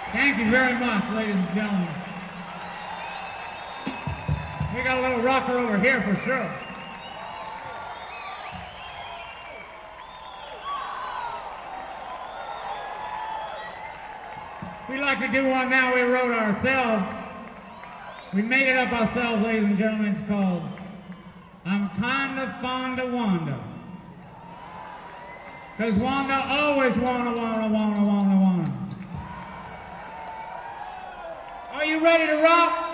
Thank you very much, ladies and gentlemen. We got a little rocker over here for sure. We like to do one now we wrote ourselves. We made it up ourselves, ladies and gentlemen. It's called I'm Kinda Fond of Wanda. Because Wanda always wanna. Are you ready to rock?